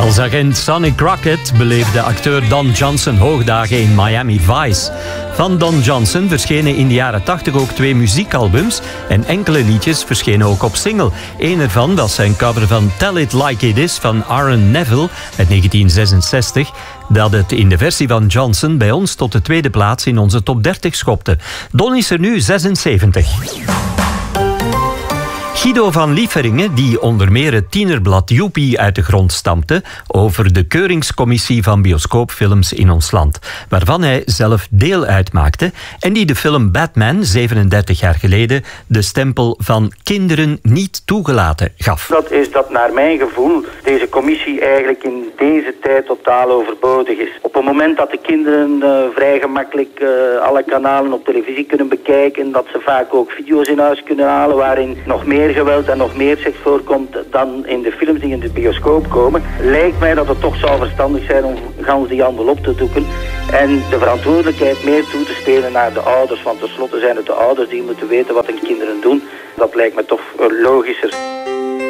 Als agent Sonny Crockett beleefde acteur Don Johnson hoogdagen in Miami Vice. Van Don Johnson verschenen in de jaren 80 ook 2 muziekalbums en enkele liedjes verschenen ook op single. Eén ervan was zijn cover van Tell It Like It Is van Aaron Neville uit 1966, dat het in de versie van Johnson bij ons tot de tweede plaats in onze top 30 schopte. Don is er nu 76. Guido van Lieferingen, die onder meer het tienerblad Joepie uit de grond stampte over de keuringscommissie van bioscoopfilms in ons land, waarvan hij zelf deel uitmaakte en die de film Batman 37 jaar geleden de stempel van kinderen niet toegelaten gaf. Dat is dat naar mijn gevoel deze commissie eigenlijk in deze tijd totaal overbodig is. Op het moment dat de kinderen vrij gemakkelijk alle kanalen op televisie kunnen bekijken, dat ze vaak ook video's in huis kunnen halen waarin nog meer geweld en nog meer seks voorkomt dan in de films die in de bioscoop komen, lijkt mij dat het toch zou verstandig zijn om gans die handel op te doeken en de verantwoordelijkheid meer toe te spelen naar de ouders, want tenslotte zijn het de ouders die moeten weten wat hun kinderen doen. Dat lijkt me toch logischer.